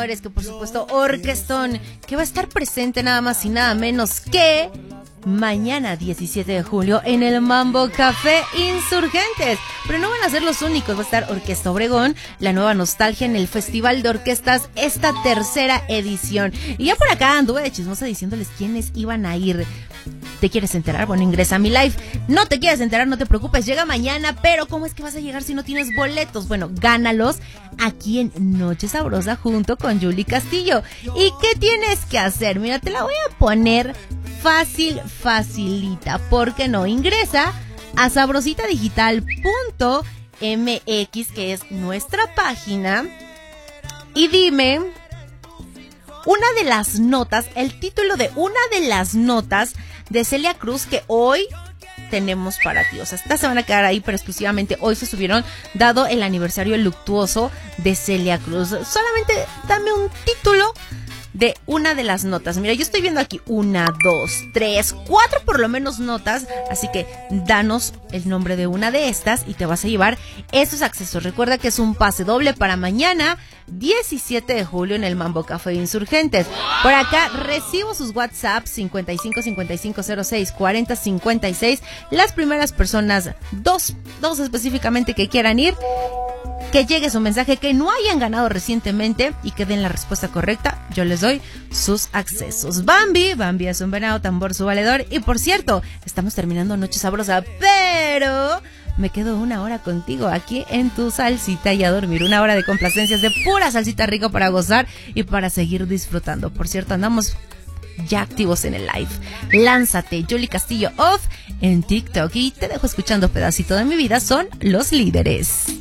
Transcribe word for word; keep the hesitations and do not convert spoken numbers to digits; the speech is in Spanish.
señores, que por supuesto orquestón, que va a estar presente nada más y nada menos que mañana diecisiete de julio en el Mambo Café Insurgentes. Pero no van a ser los únicos, va a estar Orquesta Obregón, la nueva nostalgia en el Festival de Orquestas, esta tercera edición. Y ya por acá anduve de chismosa diciéndoles quiénes iban a ir. ¿Te quieres enterar? Bueno, ingresa a mi live. No te quieres enterar, no te preocupes, llega mañana, pero ¿cómo es que vas a llegar si no tienes boletos? Bueno, gánalos aquí en Noche Sabrosa junto con Julie Castillo. ¿Y qué tienes que hacer? Mira, te la voy a poner fácil, facilita, porque no, ingresa a sabrosita digital punto m x, que es nuestra página, y dime una de las notas, el título de una de las notas de Celia Cruz que hoy tenemos para ti. O sea, estas se van a quedar ahí, pero exclusivamente hoy se subieron, dado el aniversario luctuoso de Celia Cruz. Solamente dame un título de una de las notas. Mira, yo estoy viendo aquí una, dos, tres, cuatro por lo menos notas, así que danos el nombre de una de estas y te vas a llevar estos accesos. Recuerda que es un pase doble para mañana diecisiete de julio en el Mambo Café Insurgentes. Por acá recibo sus WhatsApp cincuenta y cinco cincuenta y cinco cero seis cuarenta cincuenta y seis. Las primeras personas, dos, dos específicamente que quieran ir, que llegue su mensaje, que no hayan ganado recientemente y que den la respuesta correcta, yo les doy sus accesos. Bambi, Bambi es un venado, tambor su valedor. Y por cierto, estamos terminando Noche Sabrosa, pero me quedo una hora contigo aquí en tu salsita y a dormir. Una hora de complacencias, de pura salsita rica para gozar y para seguir disfrutando. Por cierto, andamos ya activos en el live. Lánzate, Julie Castillo Off en TikTok, y te dejo escuchando Pedacito de mi vida. Son los líderes.